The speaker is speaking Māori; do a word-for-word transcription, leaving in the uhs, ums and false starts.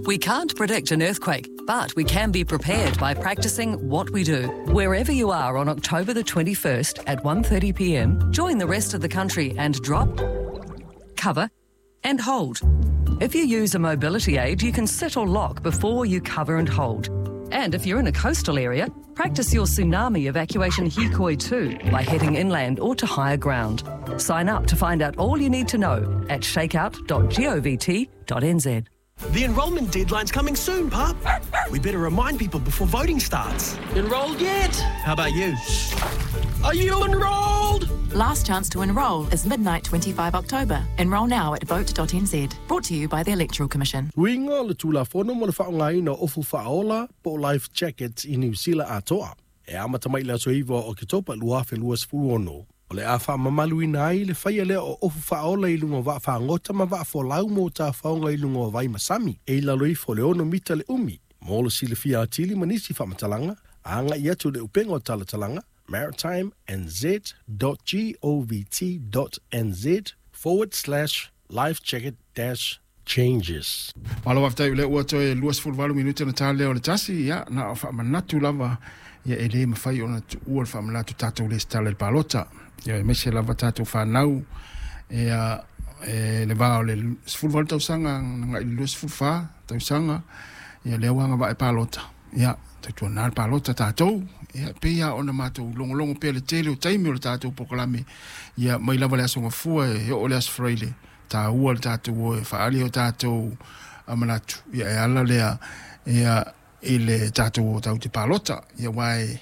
We can't predict an earthquake, but we can be prepared by practicing what we do. Wherever you are on October the twenty-first at one thirty p m, join the rest of the country and drop, cover and hold. If you use a mobility aid, you can sit or lock before you cover and hold. And if you're in a coastal area, practice your tsunami evacuation hikoi too by heading inland or to higher ground. Sign up to find out all you need to know at shakeout dot govt dot n z. The enrolment deadline's coming soon, Pup. We better remind people before voting starts. Enrolled yet? How about you? Are you enrolled? Last chance to enrol is midnight twenty-five October. Enrol now at vote dot n z. Brought to you by the Electoral Commission. Winga le tula fono mo le whaongai na ofu whaola po life jackets i New Zealand atoa. E amata mai la soiva o ke topa lua fe lua sifuru ono. O le a wha mamalu ina ai le whaia lea o ofu whaola i lungo wa whaangota ma wa wholau mo ta whaonga i lungo vai masami. E la loi fo le ono mita le umi. Mo le sile fia atili manisi whamatalanga. Anga i atu le upengo talatalanga. maritime n z dot govt dot n z forward slash life jacket dash changes. Malo aftai le ua toe luas fulvalu minuta na tale o le tasi ya na fa manatu lava ya ele mafai ona ua fa manatu tatu le stale palota ya mese lava tatu fa nau ya e le va le fulvalu tau sanga nga luas fulfa tau sanga ya le wanga va palota ya tu na palota tatu ya pe ya ona mato longo longo pe le tele o taimi o le tatu pokolame ya mai lava le asonga fua e o le asfraile ta ua le tatu o e faali o tatu amanatu ya e ala lea ya ile tatu o tau te palota ya wai